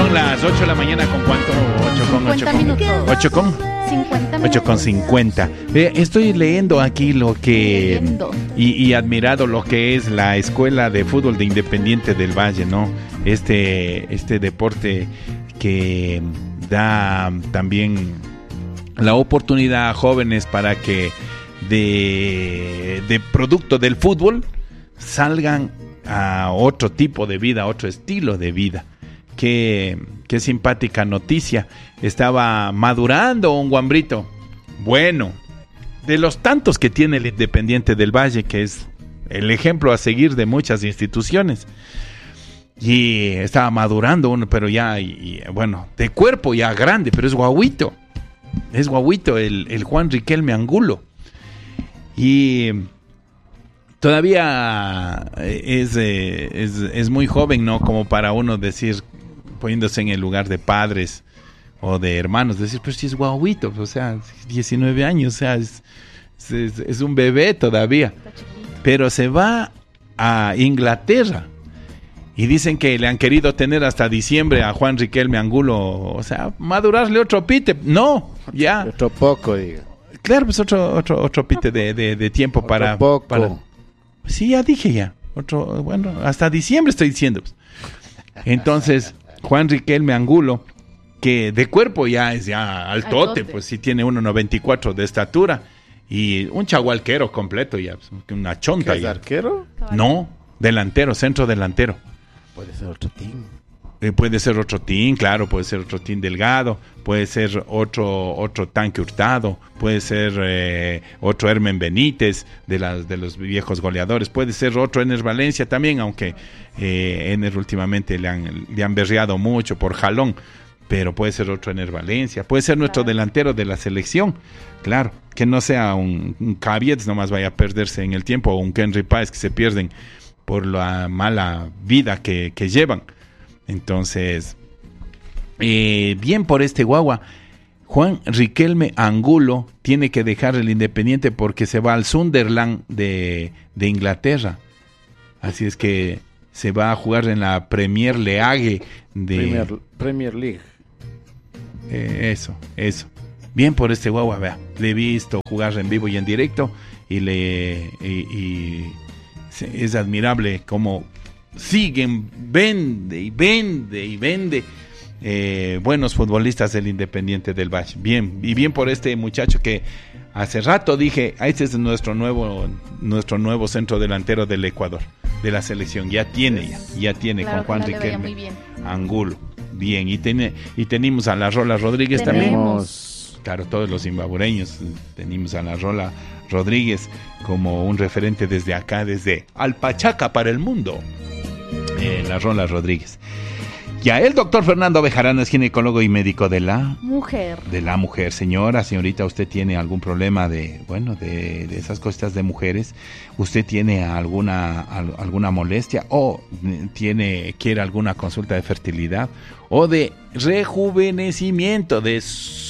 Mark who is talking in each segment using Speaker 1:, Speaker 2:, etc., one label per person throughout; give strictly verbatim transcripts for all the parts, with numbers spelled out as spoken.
Speaker 1: Son las ocho de la mañana con cuánto? ocho con
Speaker 2: cincuenta minutos.
Speaker 1: ocho con
Speaker 2: cincuenta minutos.
Speaker 1: ocho con cincuenta. Eh, estoy leyendo aquí lo que
Speaker 2: Leyendo.
Speaker 1: y, y admirado lo que es la escuela de fútbol de Independiente del Valle, ¿no? Este este deporte que da también la oportunidad a jóvenes para que de, de producto del fútbol salgan a otro tipo de vida, a otro estilo de vida. Qué, qué simpática noticia. Estaba madurando un guambrito. Bueno, de los tantos que tiene el Independiente del Valle, que es el ejemplo a seguir de muchas instituciones. Y estaba madurando uno, pero ya, y, y, bueno, de cuerpo ya grande, pero es guaguito. Es guaguito el, el Juan Riquelme Angulo. Y todavía es, eh, es, es muy joven, ¿no? Como para uno decir, poniéndose en el lugar de padres o de hermanos, decir, pues sí es guaguito, o sea, diecinueve años, o sea, es, es, es un bebé todavía. Pero se va a Inglaterra y dicen que le han querido tener hasta diciembre a Juan Riquelme Angulo, o sea, madurarle otro pite. No, ya.
Speaker 3: Otro poco, diga.
Speaker 1: Claro, pues otro otro otro pite de, de, de tiempo
Speaker 3: Otro
Speaker 1: para,
Speaker 3: poco.
Speaker 1: para... Sí, ya dije ya. Otro, bueno, hasta diciembre estoy diciendo. Pues. Entonces, Juan Riquelme Angulo, que de cuerpo ya es ya altote,
Speaker 2: Altote.
Speaker 1: pues sí tiene uno noventa y cuatro de estatura y un chagualquero completo ya, pues, una chonta
Speaker 3: ¿Qué es
Speaker 1: ya.
Speaker 3: arquero?
Speaker 1: No, delantero, centro delantero.
Speaker 3: Puede ser otro team.
Speaker 1: Eh, puede ser otro team, claro, puede ser otro team Delgado, puede ser otro otro Tanque Hurtado, puede ser eh, otro Hermen Benítez de las de los viejos goleadores, puede ser otro Ener Valencia también, aunque eh, Ener últimamente le han, le han berreado mucho por jalón, pero puede ser otro Ener Valencia, puede ser nuestro
Speaker 2: Claro.
Speaker 1: delantero de la selección, claro, que no sea un, un Cavietz, nomás vaya a perderse en el tiempo, o un Kenry Páez que se pierden por la mala vida que, que llevan. Entonces, eh, bien por este guagua. Juan Riquelme Angulo tiene que dejar el Independiente porque se va al Sunderland de, de Inglaterra. Así es que se va a jugar en la Premier League de...
Speaker 3: Premier, Premier League.
Speaker 1: Eh, eso, eso. Bien por este guagua, vea. Le he visto jugar en vivo y en directo y le y, y se- es admirable cómo siguen, vende y vende y vende eh, buenos futbolistas del Independiente del Valle. Bien, y bien por este muchacho que hace rato dije, ah, este es nuestro nuevo nuestro nuevo centro delantero del Ecuador, de la selección. Ya tiene, ya, ya tiene
Speaker 2: Claro,
Speaker 1: con Juan
Speaker 2: ojalá le vaya
Speaker 1: Riquelme
Speaker 2: muy bien.
Speaker 1: Angulo. Bien, y, tiene, y tenemos a la Rola Rodríguez también.
Speaker 2: Tenemos.
Speaker 1: Claro, todos los zimbabureños. Tenemos a la Rola Rodríguez como un referente desde acá, desde Alpachaca para el mundo. Eh, la Rola Rodríguez. Ya el doctor Fernando Bejarano es ginecólogo y médico de la
Speaker 2: Mujer.
Speaker 1: de la mujer. Señora, señorita, usted tiene algún problema de, bueno, de, de esas cosas de mujeres, usted tiene alguna al- alguna molestia o eh, tiene quiere alguna consulta de fertilidad o de rejuvenecimiento de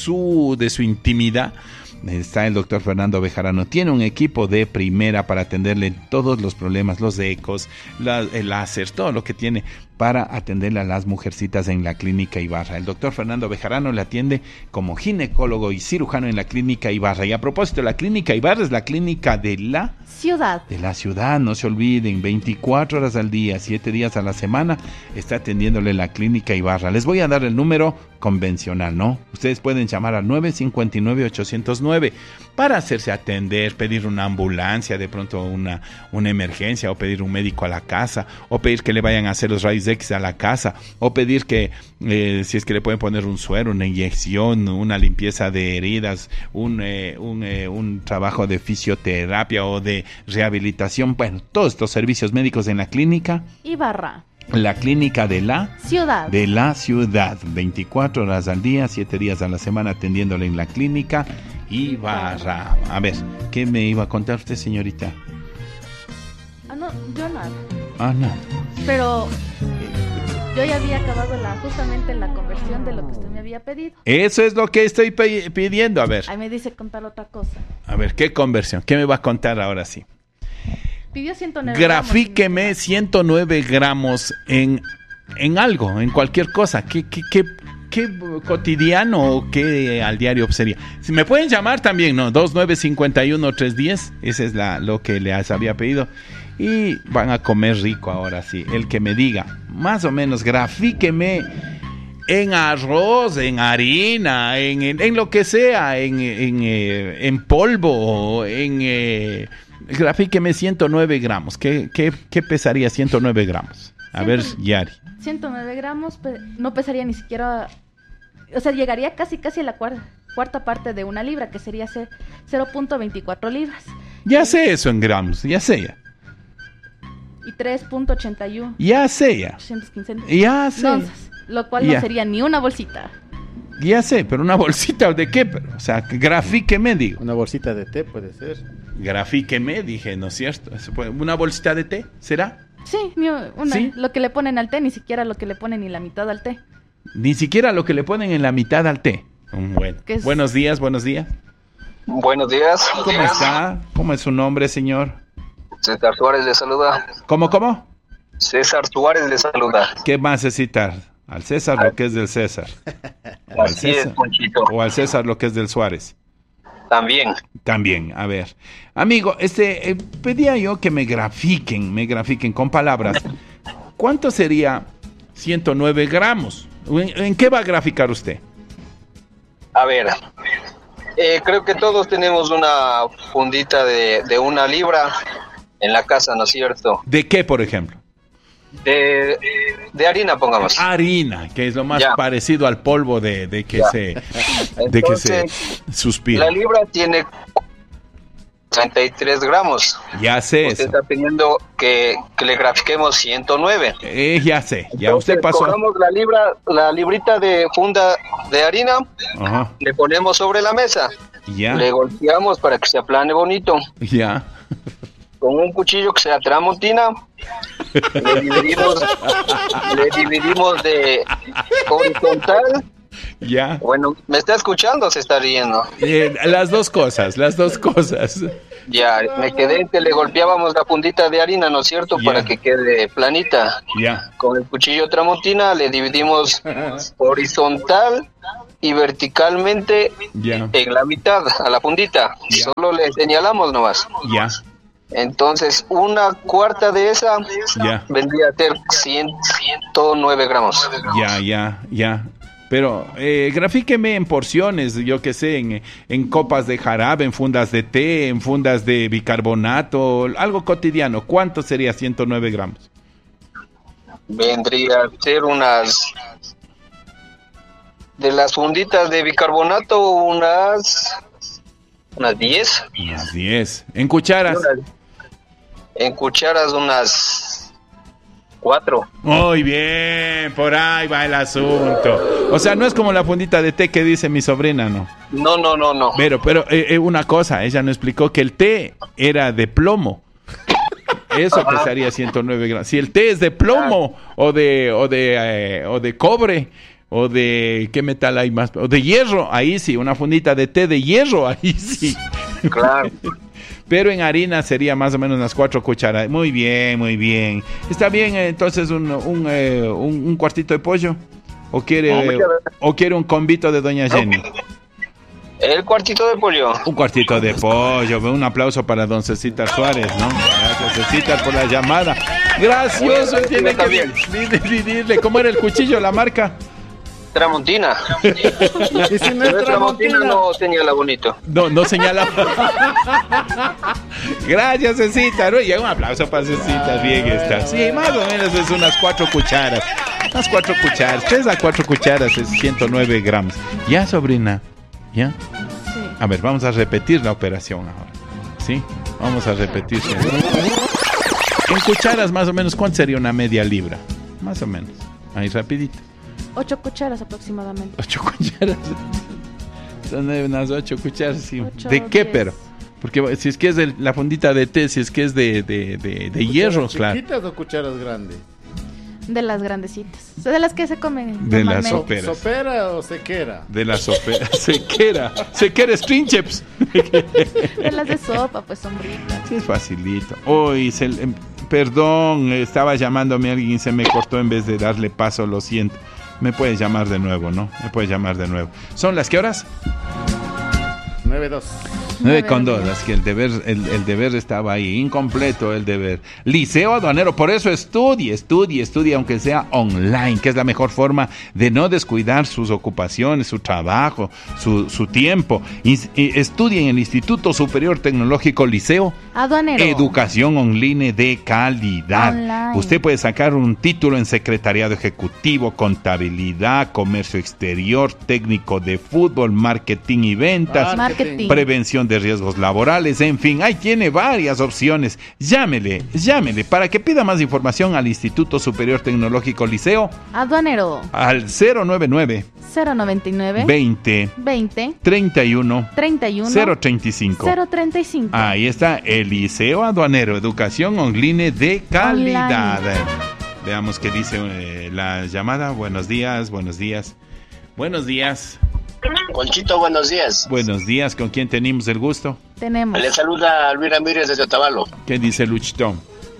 Speaker 1: su de su intimidad. Está el doctor Fernando Bejarano. Tiene un equipo de primera para atenderle todos los problemas, los ecos, la, el láser, todo lo que tiene para atenderle a las mujercitas en la clínica Ibarra. El doctor Fernando Bejarano le atiende como ginecólogo y cirujano en la clínica Ibarra. Y a propósito, la clínica Ibarra es la clínica de la
Speaker 2: Ciudad.
Speaker 1: de la ciudad, no se olviden, veinticuatro horas al día, siete días a la semana, está atendiéndole la clínica Ibarra. Les voy a dar el número convencional, ¿no? Ustedes pueden llamar al nueve cinco nueve, ocho cero nueve para hacerse atender, pedir una ambulancia, de pronto una, una emergencia, o pedir un médico a la casa, o pedir que le vayan a hacer los rayos X a la casa, o pedir que, eh, si es que le pueden poner un suero, una inyección, una limpieza de heridas, un, eh, un, eh, un trabajo de fisioterapia o de rehabilitación, bueno, todos estos servicios médicos en la clínica,
Speaker 2: Ibarra.
Speaker 1: la clínica de la
Speaker 2: Ciudad.
Speaker 1: de la ciudad, veinticuatro horas al día, siete días a la semana atendiéndole en la clínica Ibarra. A ver, ¿qué me iba a contar usted, señorita?
Speaker 2: Ah, no, yo nada.
Speaker 1: Ah, no.
Speaker 2: Pero yo ya había acabado la, justamente la conversión de lo que usted me había pedido.
Speaker 1: Eso es lo que estoy pe- pidiendo, a ver.
Speaker 2: Ahí me dice contar otra cosa.
Speaker 1: A ver, ¿qué conversión? ¿Qué me va a contar ahora sí?
Speaker 2: Pidió ciento nueve
Speaker 1: Grafíqueme
Speaker 2: gramos,
Speaker 1: ciento nueve gramos en en algo, en cualquier cosa. ¿Qué, qué, qué, qué cotidiano o qué al diario sería? Si me pueden llamar también, ¿no? dos nueve cinco uno tres uno cero. Ese es la, lo que les había pedido. Y van a comer rico ahora sí. El que me diga, más o menos, grafíqueme en arroz, en harina, en, en, en lo que sea, en, en, eh, en polvo, en... Eh, grafíqueme ciento nueve gramos. ¿Qué, qué, qué pesaría ciento nueve gramos? A ver, Yari.
Speaker 2: ciento nueve gramos, pe- no pesaría ni siquiera... O sea, llegaría casi casi a la cuarta, cuarta parte de una libra, que sería cero punto veinticuatro libras.
Speaker 1: Ya sé eso en gramos, ya sé ya.
Speaker 2: Y tres punto ochenta y uno.
Speaker 1: Ya sé ya.
Speaker 2: ochocientos quince
Speaker 1: Ya sé.
Speaker 2: onzas, lo cual
Speaker 1: Ya.
Speaker 2: no sería ni una bolsita.
Speaker 1: Ya sé, pero una bolsita de qué, pero, o sea, grafíqueme, digo.
Speaker 3: Una bolsita de té puede ser.
Speaker 1: Grafíqueme, dije, ¿no es cierto? Eso puede- ¿Una bolsita de té? ¿Será?
Speaker 2: Sí, ni una,
Speaker 1: ¿Sí?
Speaker 2: lo que le ponen al té, ni siquiera lo que le ponen ni la mitad al té.
Speaker 1: Ni siquiera lo que le ponen en la mitad al té. Mm, Bueno.
Speaker 2: ¿Qué es?
Speaker 1: Buenos días, buenos días.
Speaker 4: Buenos días.
Speaker 1: ¿Cómo está? ¿Cómo es su nombre, señor?
Speaker 4: César Suárez le saluda.
Speaker 1: ¿Cómo, cómo?
Speaker 4: César Suárez le saluda.
Speaker 1: ¿Qué más necesitar? Al César lo que es del César. O al
Speaker 4: Así es,
Speaker 1: César,
Speaker 4: Ponchito.
Speaker 1: o al César lo que es del Suárez.
Speaker 4: También.
Speaker 1: También, a ver. Amigo, este, eh, pedía yo que me grafiquen, me grafiquen con palabras. ¿Cuánto sería ciento nueve gramos? ¿En, en qué va a graficar usted?
Speaker 4: A ver, eh, creo que todos tenemos una fundita de, de una libra en la casa, ¿no es cierto?
Speaker 1: ¿De qué, por ejemplo?
Speaker 4: De, de harina, pongamos.
Speaker 1: Harina, que es lo más
Speaker 4: Ya.
Speaker 1: parecido al polvo de, de que
Speaker 4: Ya.
Speaker 1: se de que se
Speaker 4: Entonces,
Speaker 1: suspira.
Speaker 4: la libra tiene treinta y tres gramos.
Speaker 1: Ya sé
Speaker 4: Usted
Speaker 1: eso.
Speaker 4: está pidiendo que, que le grafiquemos ciento nueve.
Speaker 1: Eh, ya sé, ya
Speaker 4: Entonces,
Speaker 1: usted pasó.
Speaker 4: cogamos la libra, la librita de funda de harina,
Speaker 1: Ajá,
Speaker 4: le ponemos sobre la mesa,
Speaker 1: ya,
Speaker 4: le golpeamos para que se aplane bonito,
Speaker 1: ya.
Speaker 4: con un cuchillo que sea tramontina, le dividimos, le dividimos de horizontal.
Speaker 1: Ya.
Speaker 4: Bueno, ¿me está escuchando o se está riendo?
Speaker 1: Eh, las dos cosas, las dos cosas.
Speaker 4: Ya, me quedé en que le golpeábamos la puntita de harina, ¿no es cierto?
Speaker 1: Ya.
Speaker 4: Para que quede planita.
Speaker 1: Ya,
Speaker 4: Con el cuchillo tramontina le dividimos horizontal y verticalmente
Speaker 1: ya,
Speaker 4: en la mitad, a la puntita.
Speaker 1: Ya.
Speaker 4: Solo le señalamos nomás.
Speaker 1: ya,
Speaker 4: Entonces, una cuarta de esa
Speaker 1: ya,
Speaker 4: vendría a ser ciento nueve gramos.
Speaker 1: ya, ya, ya. Pero eh, grafíqueme en porciones, yo que sé, en, en copas de jarabe, en fundas de té, en fundas de bicarbonato, algo cotidiano. ¿Cuánto sería ciento nueve gramos?
Speaker 4: Vendría a ser unas... De las funditas de bicarbonato, unas... Unas diez.
Speaker 1: Unas diez. ¿En cucharas?
Speaker 4: En cucharas, unas... Cuatro.
Speaker 1: Muy bien, por ahí va el asunto. O sea, no es como la fundita de té que dice mi sobrina, ¿no?
Speaker 4: No, no, no, no.
Speaker 1: Pero, pero eh, eh, una cosa, ella nos explicó que el té era de plomo. Eso pesaría ciento nueve gramos. Si el té es de plomo o de o de eh, o de cobre o de ¿qué metal hay más? O de hierro, ahí sí, una fundita de té de hierro, ahí sí.
Speaker 4: Claro.
Speaker 1: Pero en harina sería más o menos unas cuatro cucharadas. Muy bien, muy bien. Está bien, eh, entonces un, un, eh, un, un cuartito de pollo. ¿O quiere,
Speaker 4: No,
Speaker 1: eh,
Speaker 4: muchas gracias.
Speaker 1: o quiere un convito de Doña Jenny?
Speaker 4: El cuartito de pollo.
Speaker 1: Un cuartito de pollo. Un aplauso para don Cecita Suárez, ¿no? Gracias, Cecita, por la llamada. Gracioso, él tiene que
Speaker 4: También.
Speaker 1: dividirle. ¿Cómo era el cuchillo, la marca?
Speaker 4: Tramontina.
Speaker 3: Y si no
Speaker 4: Pero
Speaker 3: es
Speaker 4: Tramontina
Speaker 3: tramontina,
Speaker 4: no señala bonito.
Speaker 1: No, no señala. Gracias, Cecita. ¿No? Y un aplauso para Cecita. Bien está. Sí, más o menos es unas cuatro cucharas. Unas cuatro cucharas. Tres a cuatro cucharas es ciento nueve gramos. ¿Ya, sobrina? ¿Ya?
Speaker 2: Sí.
Speaker 1: A ver, vamos a repetir la operación ahora. ¿Sí? Vamos a repetir. En cucharas, más o menos, ¿cuánto sería una media libra? Más o menos. Ahí, rapidito.
Speaker 2: Ocho cucharas aproximadamente.
Speaker 1: Ocho cucharas. Son unas ocho cucharas, sí.
Speaker 2: Ocho,
Speaker 1: ¿De qué,
Speaker 2: diez.
Speaker 1: pero? Porque si es que es de la fundita de té, si es que es de, de, de, de hierro, claro.
Speaker 3: ¿Chiquitas o cucharas grandes?
Speaker 2: De las grandecitas. O sea, de las que se comen.
Speaker 1: De las
Speaker 2: normalmente.
Speaker 1: soperas.
Speaker 3: ¿Sopera o sequera?
Speaker 1: De la sopa. Sequera. Sequera stringeps.
Speaker 2: De las de sopa, pues son ricas.
Speaker 1: Sí, es facilito. Hoy se, em, perdón, estaba llamándome a alguien y se me cortó en vez de darle paso, lo siento. Me puedes llamar de nuevo, ¿no? Me puedes llamar de nuevo. ¿Son las qué horas?
Speaker 3: nueve dos.
Speaker 1: nueve con dos, así que el deber, el, el deber estaba ahí, incompleto el deber. Liceo Aduanero, por eso estudie, estudie, estudie, aunque sea online, que es la mejor forma de no descuidar sus ocupaciones, su trabajo, su, su tiempo. Is, estudie en el Instituto Superior Tecnológico Liceo
Speaker 2: Aduanero.
Speaker 1: Educación online de calidad.
Speaker 2: Online.
Speaker 1: Usted puede sacar un título en Secretariado Ejecutivo, Contabilidad, Comercio Exterior, Técnico de Fútbol, Marketing y Ventas,
Speaker 2: Marketing.
Speaker 1: Prevención de riesgos laborales, en fin, ahí tiene varias opciones. Llámele, llámele para que pida más información al Instituto Superior Tecnológico Liceo
Speaker 2: Aduanero.
Speaker 1: al cero noventa y nueve,
Speaker 2: cero noventa y nueve.
Speaker 1: veinte,
Speaker 2: veinte.
Speaker 1: treinta y uno,
Speaker 2: treinta y uno.
Speaker 1: cero treinta y cinco.
Speaker 2: cero treinta y cinco.
Speaker 1: Ahí está el Liceo Aduanero, Educación Online de calidad.
Speaker 2: Online.
Speaker 1: Veamos qué dice eh, la llamada. Buenos días, buenos días. Buenos días.
Speaker 5: Conchito, buenos días.
Speaker 1: Buenos días, ¿con quién tenemos el gusto?
Speaker 2: Tenemos.
Speaker 5: Le saluda Luis Ramírez desde Otavalo.
Speaker 1: ¿Qué dice Luchito?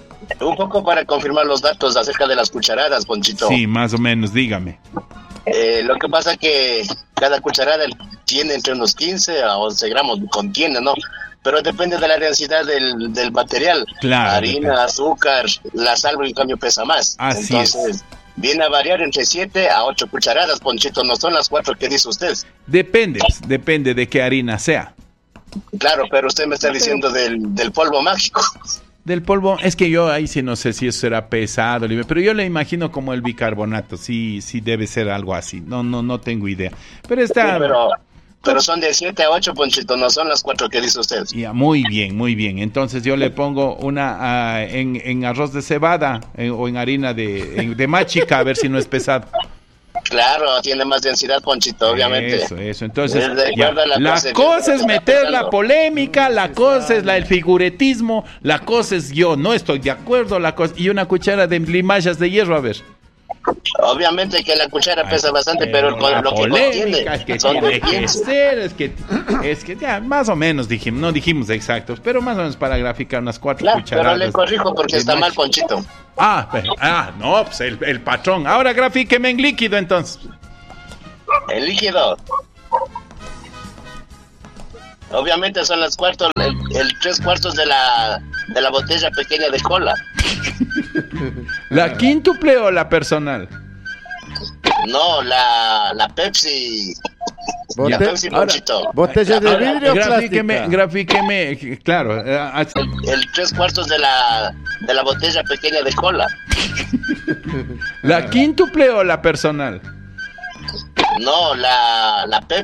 Speaker 5: Un poco para confirmar los datos acerca de las cucharadas, Conchito.
Speaker 1: Sí, más o menos, dígame.
Speaker 5: Eh, lo que pasa que cada cucharada tiene entre unos quince a once gramos, contiene, ¿no? Pero depende de la densidad del, del material.
Speaker 1: Claro,
Speaker 5: Harina,
Speaker 1: depende.
Speaker 5: azúcar, la sal en cambio pesa más.
Speaker 1: Así
Speaker 5: Entonces,
Speaker 1: es.
Speaker 5: viene a variar entre siete a ocho cucharadas, Ponchito, no son las cuatro que dice usted.
Speaker 1: Depende, depende de qué harina sea.
Speaker 5: Claro, pero usted me está diciendo del, del polvo mágico.
Speaker 1: Del polvo, es que yo ahí sí no sé si eso será pesado, pero yo le imagino como el bicarbonato, sí, sí debe ser algo así. No, no, no tengo idea. Pero está.
Speaker 5: Sí, pero, pero son de siete a ocho, Ponchito, no son las cuatro que dice usted.
Speaker 1: Ya, muy bien, muy bien. Entonces yo le pongo una uh, en, en arroz de cebada en, o en harina de, en, de machica, a ver si no es pesado.
Speaker 5: Claro, tiene más densidad, Ponchito, obviamente.
Speaker 1: Eso, eso. Entonces,
Speaker 5: De
Speaker 1: ya,
Speaker 5: acuerdo a la
Speaker 1: la
Speaker 5: clase-
Speaker 1: cosa es meter la polémica, la cosa es la, el figuretismo, la cosa es yo no estoy de acuerdo, la cosa, y una cuchara de limallas de hierro, a ver.
Speaker 5: Obviamente que la cuchara pesa bastante, pero
Speaker 1: la
Speaker 5: el- lo que
Speaker 1: polémica es
Speaker 5: contiene
Speaker 1: que
Speaker 5: son
Speaker 1: tiene
Speaker 5: de
Speaker 1: que
Speaker 5: quince.
Speaker 1: ser, es que, es que ya, más o menos dijimos, no dijimos exactos, pero más o menos para graficar unas cuatro
Speaker 5: Claro,
Speaker 1: cucharadas.
Speaker 5: pero le corrijo porque
Speaker 1: de
Speaker 5: está mal,
Speaker 1: machi-
Speaker 5: Ponchito.
Speaker 1: Ah, pero- ah, no, pues el, el patrón. Ahora grafíqueme en líquido entonces.
Speaker 5: El líquido. Obviamente son las cuartos, el, el tres cuartos de la de la botella pequeña de cola.
Speaker 1: ¿La quíntuple o la personal?
Speaker 5: No, la, la Pepsi.
Speaker 3: Bote-
Speaker 5: La Pepsi,
Speaker 3: ahora,
Speaker 5: Ponchito.
Speaker 3: ¿botella de
Speaker 5: Ahora,
Speaker 3: vidrio o
Speaker 1: Grafíqueme,
Speaker 3: plástica?
Speaker 1: grafíqueme, claro. eh, ah,
Speaker 5: El tres cuartos de la de la botella pequeña de cola.
Speaker 1: ¿La quíntuple o la personal?
Speaker 5: No, la, la Pepsi.